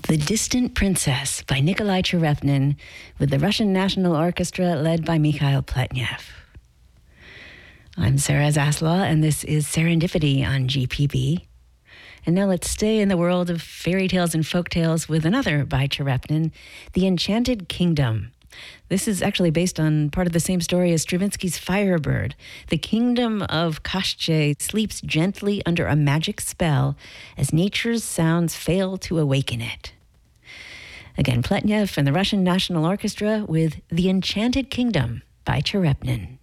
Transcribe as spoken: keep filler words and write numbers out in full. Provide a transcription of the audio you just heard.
The Distant Princess by Nikolai Cherepnin with the Russian National Orchestra led by Mikhail Pletnev. I'm Sarah Zaslaw, and this is Serendipity on G P B. And now let's stay in the world of fairy tales and folk tales with another by Cherepnin, The Enchanted Kingdom. This is actually based on part of the same story as Stravinsky's Firebird. The kingdom of Koshchei sleeps gently under a magic spell as nature's sounds fail to awaken it. Again, Pletnev and the Russian National Orchestra with The Enchanted Kingdom by Cherepnin.